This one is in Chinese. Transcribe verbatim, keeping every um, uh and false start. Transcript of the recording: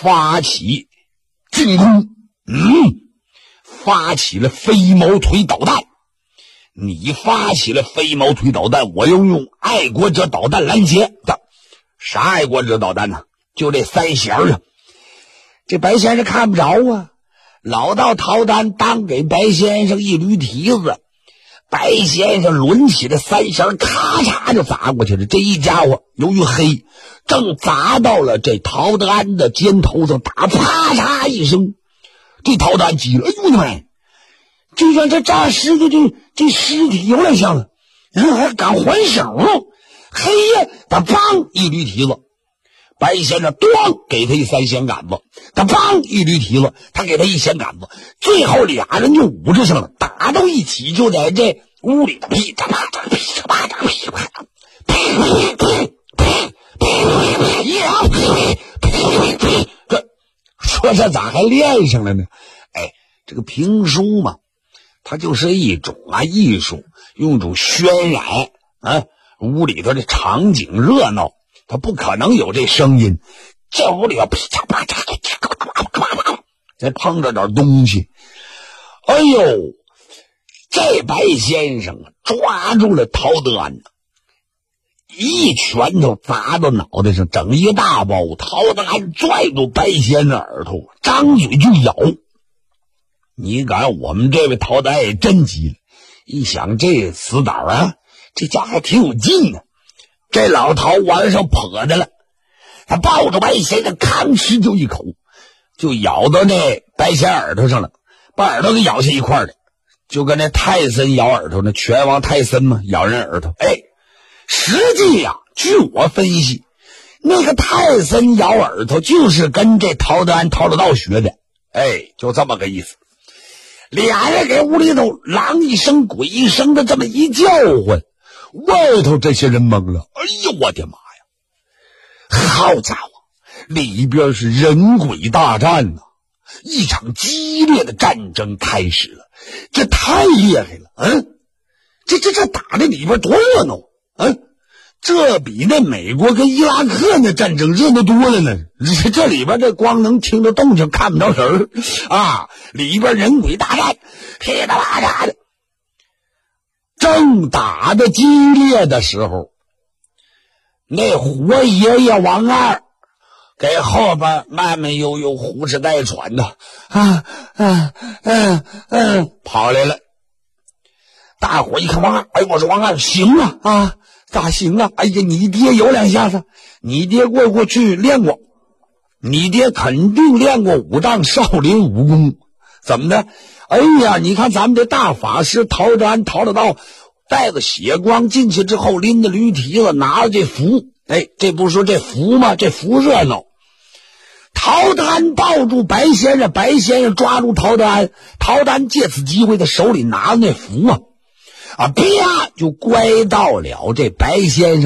发起进攻，嗯，发起了飞毛腿导弹。你发起了飞毛腿导弹，我又用爱国者导弹拦截的。啥爱国者导弹呢？就这三弦啊。这白先生看不着啊，老道陶丹当给白先生一驴蹄子，白先生抡起这三弦，咔嚓就砸过去了。这一家伙由于黑，正砸到了这陶德安的肩头上，打啪嚓一声。这陶德安急了，哎呦我的妈！就像这诈尸的这这尸体有点像了，人还敢还手，嘿呀，他梆一驴蹄子。白先生咣给他一三弦杆子，他梆一驴蹄子，他给他一弦杆子，最后俩人就捂着上了，打到一起，就在这屋里噼嚓啪嚓噼嚓啪嚓噼啪嚓噼噼噼呀噼，这说这咋还练上了呢？哎，这个评书嘛，它就是一种啊艺术，用一种渲染啊，屋里头的场景热闹，它不可能有这声音。这屋里头噼嚓啪嚓，再碰着点东西，哎呦，这白先生抓住了陶德安，一拳头砸到脑袋上，整一大包。陶德安拽住白先生耳朵，张嘴就咬。你敢我们这位陶德安也真急了，一想这死党啊，这家还挺有劲呢。这老陶往上泼的了，他抱着白先生吭哧就一口，就咬到那白先生耳朵上了，把耳朵给咬下一块的，就跟那泰森咬耳朵，那拳王泰森嘛，咬人耳朵。哎，实际呀、啊，据我分析，那个泰森咬耳朵就是跟这陶德安陶老道学的。哎，就这么个意思。俩人给屋里头狼一声鬼一声的这么一叫唤，外头这些人懵了。哎呦我的妈呀，好家伙，里边是人鬼大战呐、啊！一场激烈的战争开始了，这太厉害了。嗯，这这这打的里边多热闹。嗯，这比那美国跟伊拉克那战争热闹多了呢。这这里边这光能听着动静，看不着人儿啊！里边人鬼大战，噼里啪啦的。正打的激烈的时候，那活爷爷王二给后边慢慢悠悠呼哧带喘的啊啊嗯嗯跑来了。大伙一看王二，哎，我说王二行啊啊，咋行啊？哎呀，你爹有两下子，你爹过过去练过，你爹肯定练过武当少林武功，怎么的？哎呀，你看咱们这大法师陶德安陶老道带着血光进去之后，拎着驴蹄子，拿着这符，哎，这不是说这符吗？这符热闹。陶德安抱住白先生，白先生抓住陶德安，陶德安借此机会，他手里拿着那符啊，啊，啪就乖到了这白先生